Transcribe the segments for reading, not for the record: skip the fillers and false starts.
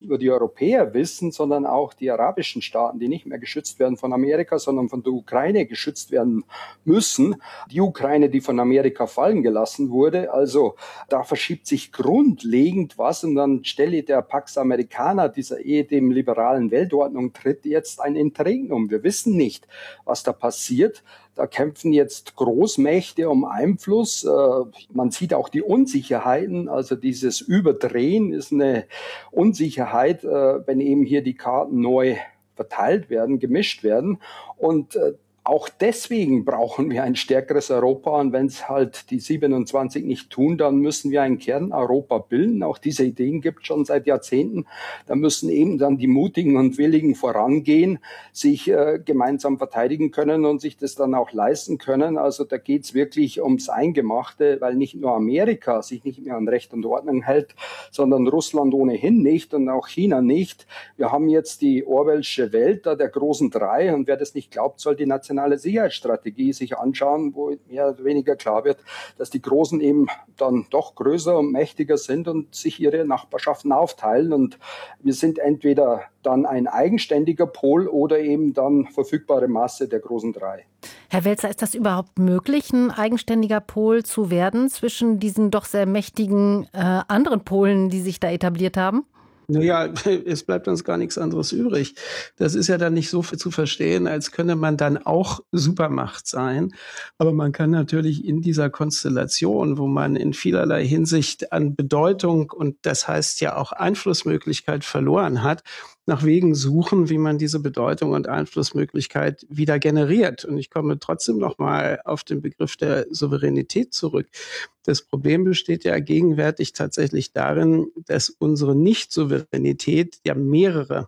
nur die Europäer wissen, sondern auch die arabischen Staaten, die nicht mehr geschützt werden von Amerika, sondern von der Ukraine geschützt werden müssen. Die Ukraine, die von Amerika fallen gelassen wurde. Also da verschiebt sich grundlegend was und dann stelle der Pax Americana, dieser dem liberalen Weltordnung, tritt jetzt ein Interregnum. Wir wissen nicht, was da passiert. Da kämpfen jetzt Großmächte um Einfluss. Man sieht auch die Unsicherheiten. Also dieses Überdrehen ist eine Unsicherheit, wenn eben hier die Karten neu verteilt werden, gemischt werden. Und auch deswegen brauchen wir ein stärkeres Europa. Und wenn es halt die 27 nicht tun, dann müssen wir ein Kern-Europa bilden. Auch diese Ideen gibt es schon seit Jahrzehnten. Da müssen eben dann die Mutigen und Willigen vorangehen, sich gemeinsam verteidigen können und sich das dann auch leisten können. Also da geht es wirklich ums Eingemachte, weil nicht nur Amerika sich nicht mehr an Recht und Ordnung hält, sondern Russland ohnehin nicht und auch China nicht. Wir haben jetzt die Orwellsche Welt da der großen drei. Und wer das nicht glaubt, soll die nationale Sicherheitsstrategie sich anschauen, wo mehr oder weniger klar wird, dass die Großen eben dann doch größer und mächtiger sind und sich ihre Nachbarschaften aufteilen. Und wir sind entweder dann ein eigenständiger Pol oder eben dann verfügbare Masse der großen drei. Herr Welzer, ist das überhaupt möglich, ein eigenständiger Pol zu werden zwischen diesen doch sehr mächtigen anderen Polen, die sich da etabliert haben? Naja, es bleibt uns gar nichts anderes übrig. Das ist ja dann nicht so viel zu verstehen, als könne man dann auch Supermacht sein. Aber man kann natürlich in dieser Konstellation, wo man in vielerlei Hinsicht an Bedeutung und das heißt ja auch Einflussmöglichkeit verloren hat, nach Wegen suchen, wie man diese Bedeutung und Einflussmöglichkeit wieder generiert. Und ich komme trotzdem noch mal auf den Begriff der Souveränität zurück. Das Problem besteht ja gegenwärtig tatsächlich darin, dass unsere Nicht-Souveränität ja mehrere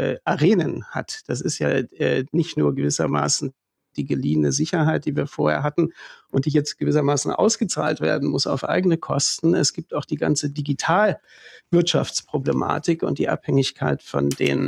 Arenen hat. Das ist ja nicht nur gewissermaßen die geliehene Sicherheit, die wir vorher hatten und die jetzt gewissermaßen ausgezahlt werden muss auf eigene Kosten. Es gibt auch die ganze Digitalwirtschaftsproblematik und die Abhängigkeit von den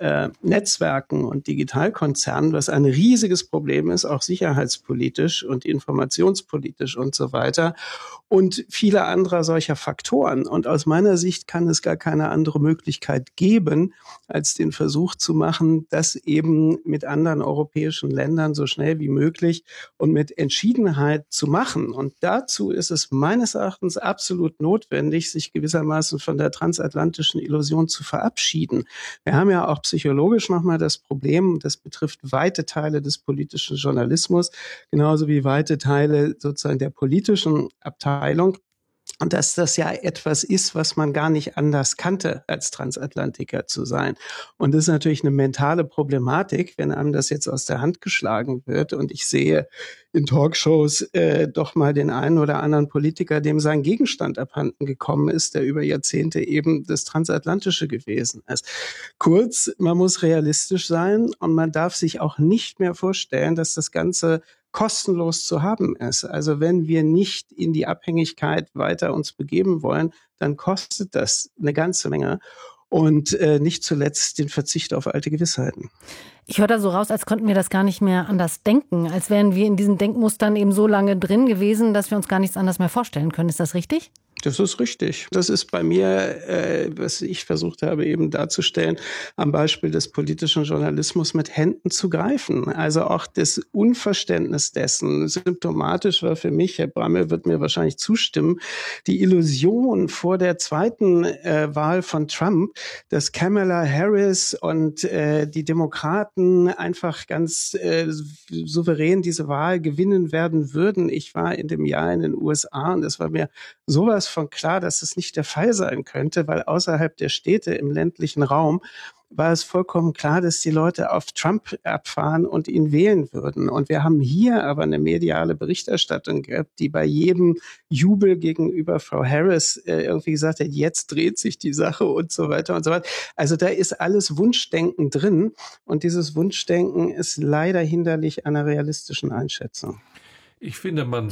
Netzwerken und Digitalkonzernen, was ein riesiges Problem ist, auch sicherheitspolitisch und informationspolitisch und so weiter und viele andere solcher Faktoren. Und aus meiner Sicht kann es gar keine andere Möglichkeit geben, als den Versuch zu machen, das eben mit anderen europäischen Ländern so schnell wie möglich und mit Entschiedenheit zu machen. Und dazu ist es meines Erachtens absolut notwendig, sich gewissermaßen von der transatlantischen Illusion zu verabschieden. Wir haben ja auch psychologisch nochmal das Problem, das betrifft weite Teile des politischen Journalismus, genauso wie weite Teile sozusagen der politischen Abteilung. Und dass das ja etwas ist, was man gar nicht anders kannte, als Transatlantiker zu sein. Und das ist natürlich eine mentale Problematik, wenn einem das jetzt aus der Hand geschlagen wird. Und ich sehe in Talkshows doch mal den einen oder anderen Politiker, dem sein Gegenstand abhanden gekommen ist, der über Jahrzehnte eben das Transatlantische gewesen ist. Kurz, man muss realistisch sein und man darf sich auch nicht mehr vorstellen, dass das Ganze kostenlos zu haben ist. Also wenn wir nicht in die Abhängigkeit weiter uns begeben wollen, dann kostet das eine ganze Menge und nicht zuletzt den Verzicht auf alte Gewissheiten. Ich höre da so raus, als könnten wir das gar nicht mehr anders denken, als wären wir in diesen Denkmustern eben so lange drin gewesen, dass wir uns gar nichts anderes mehr vorstellen können. Ist das richtig? Das ist richtig. Das ist bei mir, was ich versucht habe eben darzustellen, am Beispiel des politischen Journalismus mit Händen zu greifen. Also auch das Unverständnis dessen. Symptomatisch war für mich, Herr Brammel wird mir wahrscheinlich zustimmen, die Illusion vor der zweiten Wahl von Trump, dass Kamala Harris und die Demokraten einfach ganz souverän diese Wahl gewinnen werden würden. Ich war in dem Jahr in den USA und es war mir sowas von klar, dass es nicht der Fall sein könnte, weil außerhalb der Städte im ländlichen Raum war es vollkommen klar, dass die Leute auf Trump abfahren und ihn wählen würden. Und wir haben hier aber eine mediale Berichterstattung gehabt, die bei jedem Jubel gegenüber Frau Harris irgendwie gesagt hat, jetzt dreht sich die Sache und so weiter und so weiter. Also da ist alles Wunschdenken drin und dieses Wunschdenken ist leider hinderlich einer realistischen Einschätzung. Ich finde, man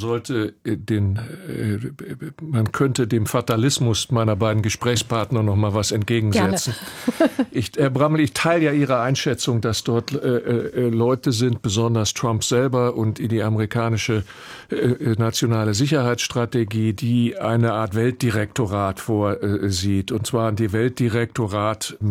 könnte dem Fatalismus meiner beiden Gesprächspartner noch mal was entgegensetzen. Herr Brammel, ich teile ja Ihre Einschätzung, dass dort Leute sind, besonders Trump selber und die amerikanische nationale Sicherheitsstrategie, die eine Art Weltdirektorat vorsieht. Und zwar die Weltdirektorat